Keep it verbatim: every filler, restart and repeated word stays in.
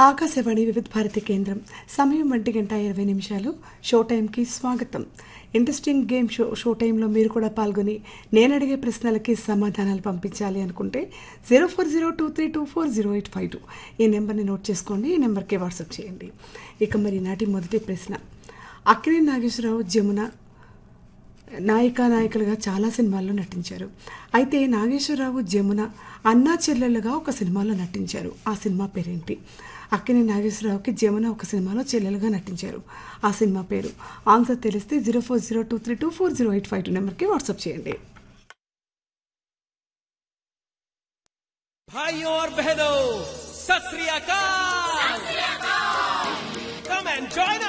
ఆకాశవాణి వివిధ భారతి కేంద్రం సమయం ఒంటి గంట ఇరవై నిమిషాలు. షో టైంకి స్వాగతం. ఇంట్రెస్టింగ్ గేమ్ షో షో టైంలో మీరు కూడా పాల్గొని నేను అడిగే ప్రశ్నలకి సమాధానాలు పంపించాలి అనుకుంటే zero four zero two three two four zero eight five two ఈ నెంబర్ని నోట్ చేసుకోండి. ఈ నెంబర్కి వాట్సాప్ చేయండి. ఇక మరి నాటి మొదటి ప్రశ్న. అక్కినేని నాగేశ్వరరావు, జమున నాయికా నాయకులుగా చాలా సినిమాల్లో నటించారు. అయితే నాగేశ్వరరావు, జమున అన్నా చెల్లెలుగా ఒక సినిమాలో నటించారు. ఆ సినిమా పేరేంటి? అక్కినేని నాగేశ్వరరావుకి జమున ఒక సినిమాలో చెల్లెలుగా నటించారు. ఆ సినిమా పేరు. ఆన్సర్ తెలిస్తే zero four zero two three two four zero eight five two నెంబర్కి వాట్సాప్ చేయండి. भाइयों और बहनों, सत श्री अकाल. Come and join